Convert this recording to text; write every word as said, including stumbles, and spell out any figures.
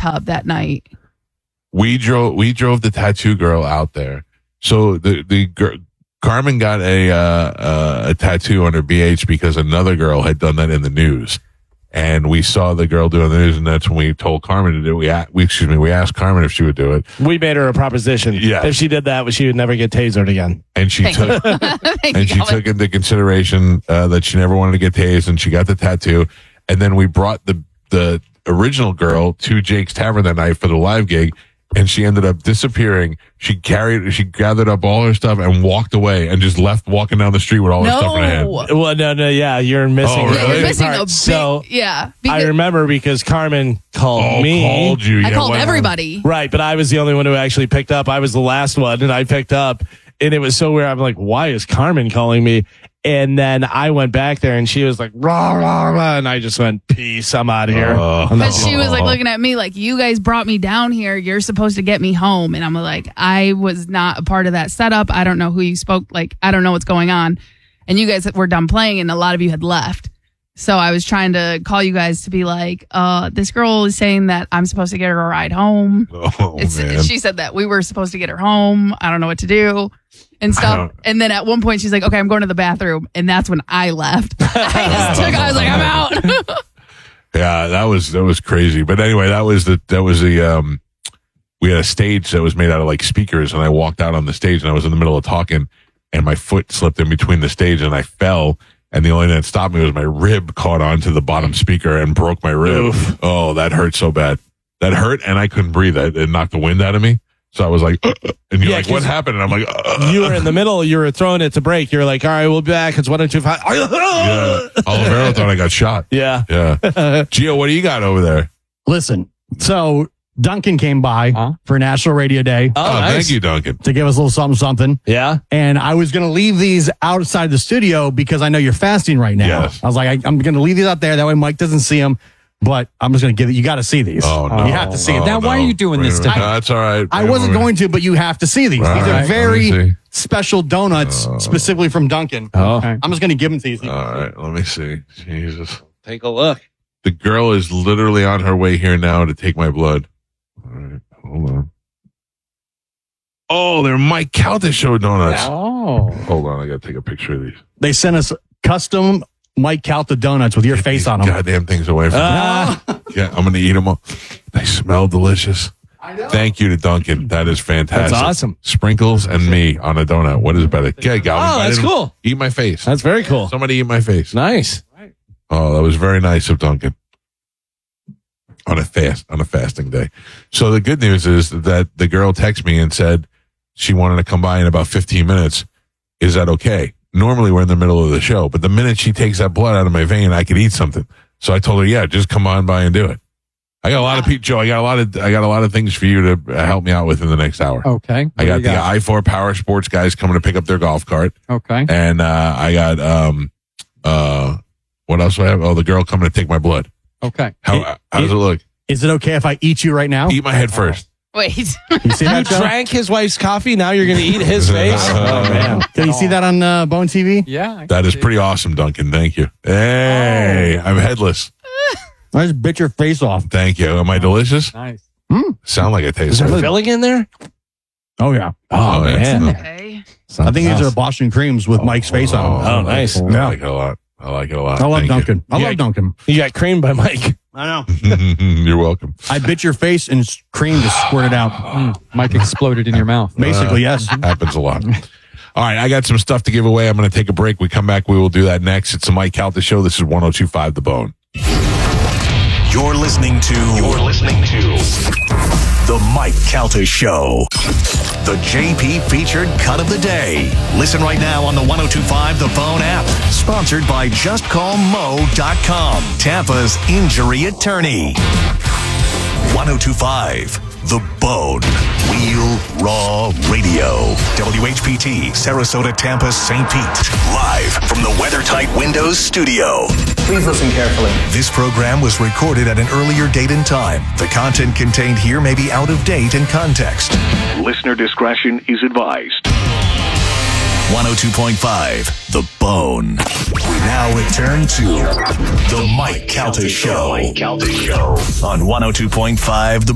tub that night. We drove. We drove the tattoo girl out there. So the the girl, Carmen got a uh, uh, a tattoo on her B H because another girl had done that in the news, and we saw the girl doing the news, and that's when we told Carmen to do it. We, we excuse me, we asked Carmen if she would do it. We made her a proposition. Yeah. If she did that, she would never get tasered again. And she Thank took Thank and you, she took into consideration uh, that she never wanted to get tased, and she got the tattoo. And then we brought the the original girl to Jake's Tavern that night for the live gig. And she ended up disappearing. She carried, she gathered up all her stuff and walked away and just left walking down the street with all her No. stuff in her hand. Well, no, no, yeah, you're missing. Oh, a really? You're big missing part. a big, So yeah. I because remember because Carmen called Oh, me. called you. I yeah, called what- everybody. Right, but I was the only one who actually picked up. I was the last one, and I picked up. And it was so weird. I'm like, why is Carmen calling me? And then I went back there, and she was like, rah, rah, rah. And I just went, peace, I'm out of here. Oh. I'm not- Because she was like looking at me like, you guys brought me down here. You're supposed to get me home. And I'm like, I was not a part of that setup. I don't know who you spoke. Like, I don't know what's going on. And you guys were done playing, and a lot of you had left. So I was trying to call you guys to be like, uh, this girl is saying that I'm supposed to get her a ride home. Oh, It's, man. she said that we were supposed to get her home. I don't know what to do and I stuff. don't- And then at one point she's like, okay, I'm going to the bathroom. And that's when I left. I just took, I was like, I'm out. Yeah, that was that was crazy. But anyway, that was the that was the um we had a stage that was made out of like speakers, and I walked out on the stage, and I was in the middle of talking, and my foot slipped in between the stage, and I fell, and the only thing that stopped me was my rib caught onto the bottom speaker and broke my rib. Oof. Oh, that hurt so bad. That hurt, and I couldn't breathe. It, it knocked the wind out of me. So I was like, uh, uh, and you're Yeah, like, what 'cause happened? And I'm like, uh, You were in the middle. You were throwing it to break. You were like, all right, we'll be back. It's one and two five. yeah. Olivero thought I got shot. Yeah. Yeah. Gio, what do you got over there? Listen, so Duncan came by Huh? for National Radio Day Oh, Oh, nice. thank you, Duncan. to give us a little something, something. Yeah. And I was going to leave these outside the studio because I know you're fasting right now. Yes. I was like, I, I'm going to leave these out there. That way Mike doesn't see them. But I'm just going to give it. You got to see these. Oh, no. You have to see Oh, it. Now, why no. are you doing Wait this a to minute. me? No, that's all right. I Wait a wasn't minute. going to, but you have to see these. All these right, are let me very see. special donuts Oh. specifically from Duncan. Oh. Okay. I'm just going to give them to you. All right, let me see. Jesus. Take a look. The girl is literally on her way here now to take my blood. All right, hold on. Oh, they're Mike Calta show donuts. Oh. Hold on, I got to take a picture of these. They sent us custom Mike Calta donuts with your Get face these on them. Goddamn things away from Ah. me. Yeah, I'm going to eat them all. They smell delicious. Thank you to Duncan. That is fantastic. That's awesome. Sprinkles and me on a donut. What is better? Okay, Galvin. Oh, I that's didn't- cool. Eat my face. That's very cool. Somebody eat my face. Nice. Oh, that was very nice of Duncan. On a fast, on a fasting day. So the good news is that the girl texted me and said she wanted to come by in about fifteen minutes. Is that okay? Normally we're in the middle of the show, but the minute she takes that blood out of my vein, I could eat something. So I told her, yeah, just come on by and do it. I got a lot of people, Joe. I got a lot of, I got a lot of things for you to help me out with in the next hour. Okay. What I do got you the I four Power Sports guys coming to pick up their golf cart. Okay. And uh, I got, um, uh, what else do I have? Oh, the girl coming to take my blood. Okay. How, It- how does it look? Is it okay if I eat you right now? Eat my head first. Wait. You see You that, Joe? drank his wife's coffee. Now you're going to eat his face. Oh, man. Did you see that on uh, Bone T V? Yeah. I That can is see. pretty awesome, Duncan. Thank you. Hey, I'm headless. I just bit your face off. Thank you. Am I delicious? Nice. Sound like I Is taste there it. filling in there? Oh, yeah. Oh, yeah. man. Okay. I think these are Boston creams with Mike's face on them. Oh, nice. I Yeah. like it a lot. I like it a lot. I love Thank Duncan. I Yeah. love Duncan. You got creamed by Mike. I know. you. You're welcome. I bit your face and s- cream just squirted out. Mm, Mike exploded in your mouth. Basically, yes. Happens a lot. All right, I got some stuff to give away. I'm going to take a break. We come back. We will do that next. It's the Mike Calta Show. This is one oh two point five The Bone. You're listening to. You're listening to the Mike Calta Show, the J P featured cut of the day. Listen right now on the one oh two point five The Bone app, sponsored by just call mo dot com, Tampa's injury attorney. one oh two point five The Bone, Real Raw Radio, W H P T, Sarasota, Tampa, Saint Pete, live from the WeatherTight Windows studio. Please listen carefully. This program was recorded at an earlier date and time. The content contained here may be out of date in context. Listener discretion is advised. one oh two point five The Bone. We now return to the Mike Calta Show. Mike Calta Show on one oh two point five The